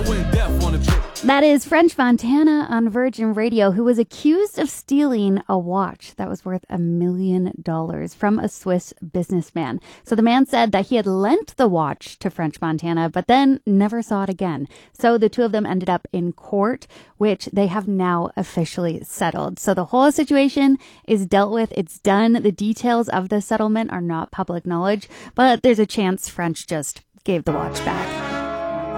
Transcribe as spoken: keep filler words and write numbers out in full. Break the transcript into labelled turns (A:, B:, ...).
A: went deaf on a trip.
B: That is French Montana on Virgin Radio, who was accused of stealing a watch that was worth a million dollars from a Swiss businessman. So the man said that he had lent the watch to French Montana, but then never saw it again. So the two of them ended up in court, which they have now officially settled. So the whole situation is dealt with. It's done. The details of the settlement are not public knowledge, but there's a chance French just gave the watch back.